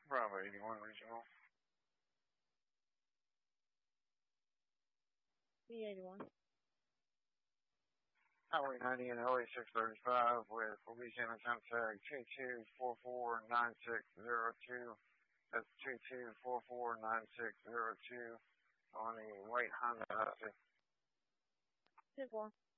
Bravo 81 Regional. B81. Highway 90 and LA 635 with Louisiana temp tag 22449602. That's 22449602 on the white Honda Odyssey. 2-4.